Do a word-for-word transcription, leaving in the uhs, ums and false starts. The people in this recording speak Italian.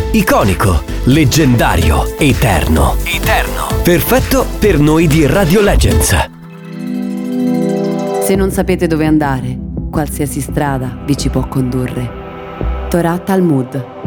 Iconico, leggendario, eterno. Eterno. Perfetto per noi di Radio Legends. Se non sapete dove andare, qualsiasi strada vi ci può condurre. Torah Talmud.